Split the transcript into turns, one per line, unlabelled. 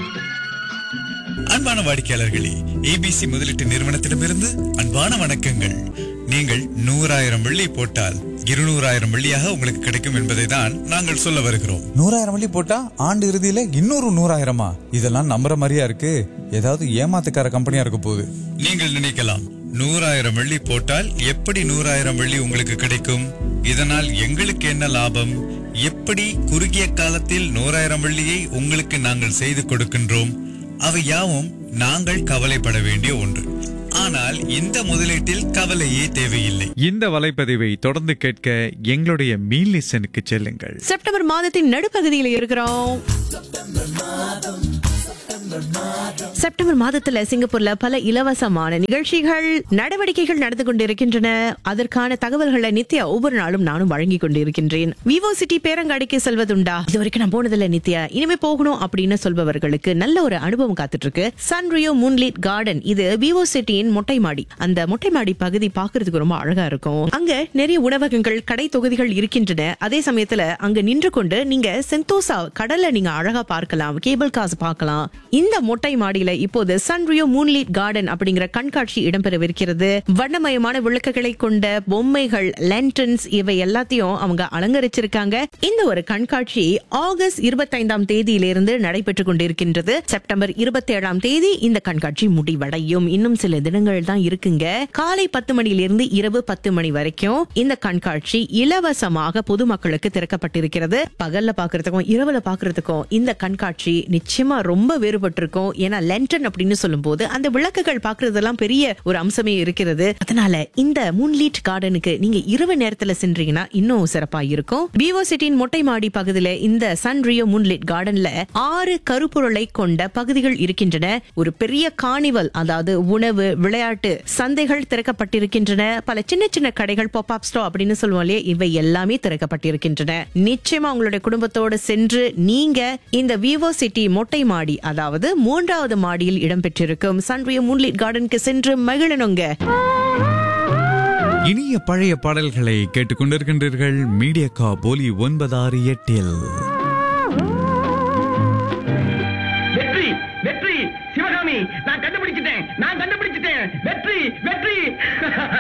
அன்பான வாடிக்கையாளர்களே, ஏபிசி முதலீட்டு நிறுவனத்திடமிருந்து அன்பான வணக்கங்கள். நீங்கள் 100,000 வெள்ளி போட்டால் 200,000 வெள்ளியாக உங்களுக்கு கிடைக்கும் என்பதை தான் நாங்கள் சொல்ல வருகிறோம்.
100,000 வெள்ளி போட்டா ஆண்டு இறுதியில இன்னொரு 100,000-ஆ? இதெல்லாம் நம்புற மாதிரியா இருக்கு? ஏதாவது ஏமாத்துக்கார கம்பெனியா இருக்க போகுது.
நீங்கள் நினைக்கலாம், 100,000 வெள்ளி போட்டால் எப்படி 100,000 வெள்ளி உங்களுக்கு கிடைக்கும்? இதனால் எங்களுக்கு என்ன லாபம்? எப்படி குறுகிய காலத்தில் 100,000 வெள்ளியை உங்களுக்கு நாங்கள் செய்து கொடுக்கின்றோம்? அவை யாவும் நாங்கள் கவலைப்பட வேண்டிய ஒன்று. ஆனால் இந்த முதலீட்டில் கவலையே தேவையில்லை.
இந்த வலைப்பதிவை தொடர்ந்து கேட்க எங்களுடைய மீல் லிசனுக்கு செல்லுங்கள்.
செப்டம்பர் மாதத்தின் நடுப்பகுதியில் இருக்கிறோம். செப்டம்பர் மாதத்துல சிங்கப்பூர்ல பல இலவசமான நிகழ்ச்சிகள், நடவடிக்கைகள் நடந்து கொண்டிருக்கின்றன. அதற்கான தகவல்களை நித்யா ஒவ்வொரு நாளும் நானும் வழங்கி கொண்டிருக்கின்றேன். Vivo city பேரங்காடிக்கு செல்வதுண்டா? இது வரைக்கும் நான் போனதில்ல நித்யா, இனிமே போகணும் அப்படின்னு சொல்பவர்களுக்கு நல்ல ஒரு அனுபவம் காத்துட்டு இருக்கு. சன்ரியோ மூன்லிட் கார்டன். இது விவோ சிட்டியின் மொட்டை மாடி. அந்த மொட்டை மாடி பகுதி பாக்குறதுக்கு ரொம்ப அழகா இருக்கும். அங்க நிறைய உணவகங்கள், கடை தொகுதிகள் இருக்கின்றன. அதே சமயத்துல அங்க நின்று கொண்டு நீங்க சென்தோசா கடல்ல நீங்க அழகா பார்க்கலாம், கேபிள் கார்ஸ் பார்க்கலாம். இந்த மொட்டை மாடியில இப்போது சன்ரியோ மூன்லிட் கார்டன் அப்படிங்கிற கண்காட்சி இடம்பெறவிருக்கிறது. வண்ணமயமான விளக்குகளை கொண்ட பொம்மைகள், லென்டன்ஸ், இவை எல்லாத்தையும் அவங்க அலங்கரிச்சிருக்காங்க. இந்த ஒரு கண்காட்சி ஆகஸ்ட் 25ஆம் தேதியிலிருந்து நடைபெற்றுக் கொண்டிருக்கின்றது. செப்டம்பர் 27ஆம் தேதி இந்த கண்காட்சி முடிவடையும். இன்னும் சில தினங்கள் தான் இருக்குங்க. காலை 10 மணியிலிருந்து இரவு 10 மணி வரைக்கும் இந்த கண்காட்சி இலவசமாக பொதுமக்களுக்கு திறக்கப்பட்டிருக்கிறது. பகல்ல பாக்குறதுக்கும் இரவுல பாக்குறதுக்கும் இந்த கண்காட்சி நிச்சயமா ரொம்ப வேறுபட்டிருக்கும். ஏன்னா லென்டன் அப்படின்னு சொல்லும் போது அந்த விளக்குகள் பாக்குறதெல்லாம் பெரிய ஒரு அம்சமே இருக்கிறது. அதனால இந்த மூன்லிட் கார்டனுக்கு நீங்க இரவு நேரத்துல சென்றீங்கன்னா இன்னும் சிறப்பா இருக்கும். விவோ சிட்டியின் மொட்டை மாடி பகுதியில இந்த சன்ரியோ மூன்லிட் கார்டன்ல 6 கருப்பொருளை கொண்ட பகுதிகள் இருக்கின்றன. ஒரு பெரிய கார்னிவல், அதாவது உணவு, விளையாட்டு சந்தைகள் திறக்கப்பட்டிருக்கின்றன. பல சின்ன சின்ன கடைகள், பாப் அப் ஸ்டோர் அப்படின்னு சொல்லுவோம் இல்லையா, இவை எல்லாமே திறக்கப்பட்டிருக்கின்றன. நிச்சயமா உங்களுடைய குடும்பத்தோடு சென்று நீங்க இந்த விவோ சிட்டி மொட்டை மாடி, அதாவது 3வது மாடியில் இடம்பெற்றிருக்கும் சன்ரியோ மூன்லிட் கார்டனுக்கு சென்று மகிழனுங்க.
இனிய பழைய பாடல்களை கேட்டுக்கொண்டிருக்கின்றீர்கள் மீடியா காபோலி 968.
வெற்றி வெற்றி சிவகாமி, நான் கண்டுபிடிச்சிட்டேன் வெற்றி வெற்றி